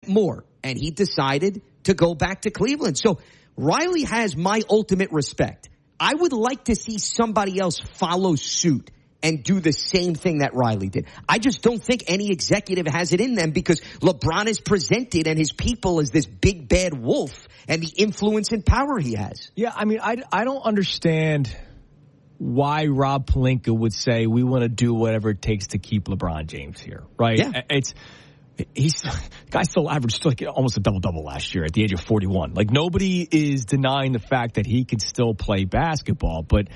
more, and he decided to go back to Cleveland. So Riley has my ultimate respect. I would like to see somebody else follow suit and do the same thing that Riley did. I just don't think any executive has it in them because LeBron is presented and his people as this big bad wolf and the influence and power he has. Yeah, I mean, I don't understand why Rob Pelinka would say we want to do whatever it takes to keep LeBron James here, right? Yeah. The guy still averaged like almost a double-double last year at the age of 41. Like, nobody is denying the fact that he can still play basketball, but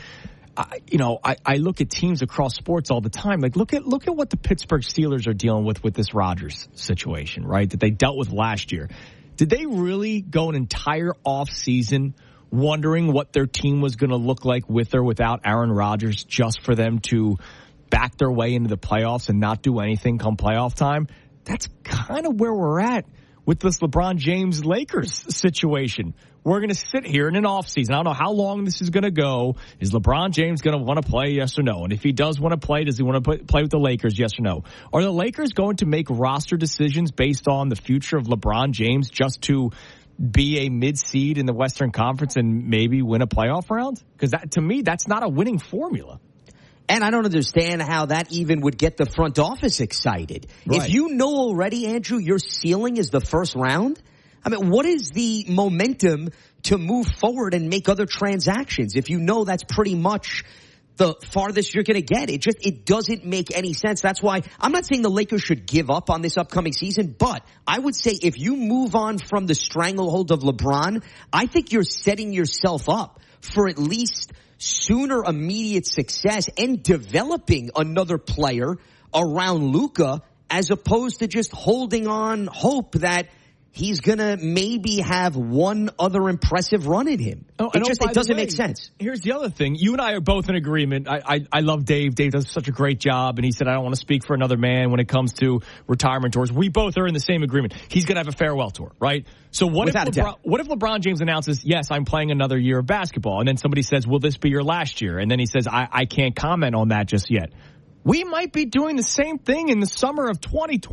I look at teams across sports all the time. Like, look at what the Pittsburgh Steelers are dealing with this Rodgers situation, right? That they dealt with last year. Did they really go an entire offseason wondering what their team was going to look like with or without Aaron Rodgers just for them to back their way into the playoffs and not do anything come playoff time? That's kind of where we're at with this LeBron James Lakers situation. We're going to sit here in an offseason. I don't know how long this is going to go. Is LeBron James going to want to play, yes or no? And if he does want to play, does he want to play with the Lakers, yes or no? Are the Lakers going to make roster decisions based on the future of LeBron James just to be a mid-seed in the Western Conference and maybe win a playoff round? Because to me, that's not a winning formula. And I don't understand how that even would get the front office excited. Right. If you know already, Andrew, your ceiling is the first round, I mean, what is the momentum to move forward and make other transactions if you know that's pretty much the farthest you're going to get? It doesn't make any sense. That's why I'm not saying the Lakers should give up on this upcoming season, but I would say if you move on from the stranglehold of LeBron, I think you're setting yourself up for at least sooner immediate success and developing another player around Luka as opposed to just holding on hope that he's going to maybe have one other impressive run in him. It doesn't make sense. Here's the other thing. You and I are both in agreement. I love Dave. Dave does such a great job, and he said, I don't want to speak for another man when it comes to retirement tours. We both are in the same agreement. He's going to have a farewell tour, right? So what if LeBron James announces, yes, I'm playing another year of basketball, and then somebody says, will this be your last year? And then he says, I can't comment on that just yet. We might be doing the same thing in the summer of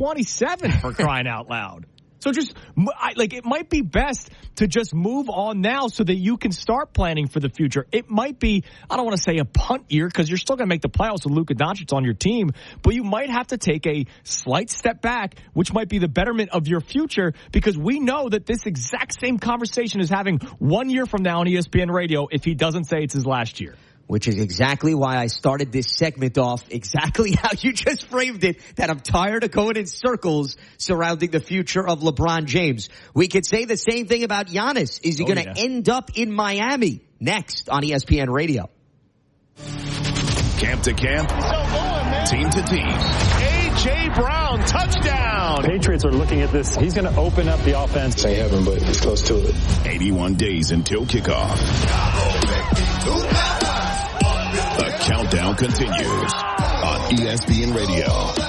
2027 for crying out loud. So it might be best to just move on now so that you can start planning for the future. It might be, I don't want to say a punt year because you're still going to make the playoffs with Luka Doncic on your team, but you might have to take a slight step back, which might be the betterment of your future, because we know that this exact same conversation is having 1 year from now on ESPN Radio if he doesn't say it's his last year. Which is exactly why I started this segment off exactly how you just framed it, that I'm tired of going in circles surrounding the future of LeBron James. We could say the same thing about Giannis. Is he going to end up in Miami? Next on ESPN Radio. Camp to camp, team to team. A.J. Brown, touchdown. Patriots are looking at this. He's going to open up the offense. Ain't heaven, but it's close to it. 81 days until kickoff. The countdown continues on ESPN Radio.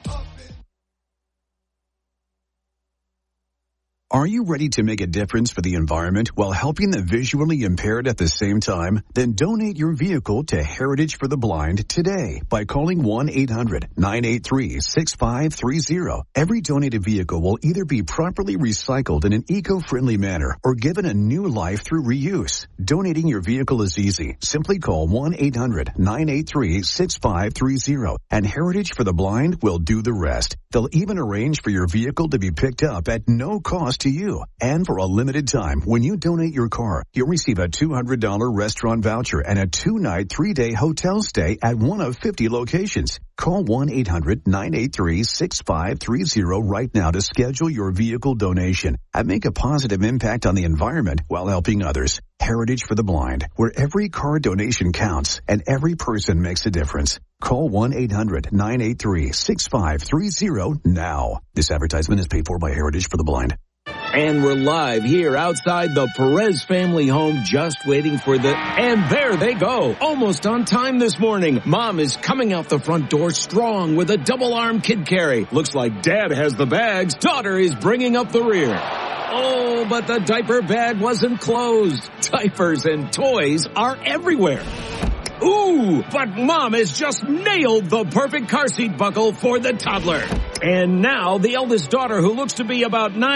Are you ready to make a difference for the environment while helping the visually impaired at the same time? Then donate your vehicle to Heritage for the Blind today by calling 1-800-983-6530. Every donated vehicle will either be properly recycled in an eco-friendly manner or given a new life through reuse. Donating your vehicle is easy. Simply call 1-800-983-6530 and Heritage for the Blind will do the rest. They'll even arrange for your vehicle to be picked up at no cost to you. And for a limited time, when you donate your car, you'll receive a $200 restaurant voucher and a 2-night, 3-day hotel stay at one of 50 locations. Call 1-800-983-6530 right now to schedule your vehicle donation and make a positive impact on the environment while helping others. Heritage for the Blind, where every car donation counts and every person makes a difference. Call 1-800-983-6530 now. This advertisement is paid for by Heritage for the Blind. And we're live here outside the Perez family home, just waiting for and there they go. Almost on time this morning. Mom is coming out the front door strong with a double-arm kid carry. Looks like Dad has the bags. Daughter is bringing up the rear. Oh, but the diaper bag wasn't closed. Diapers and toys are everywhere. Ooh, but Mom has just nailed the perfect car seat buckle for the toddler. And now the eldest daughter, who looks to be about 9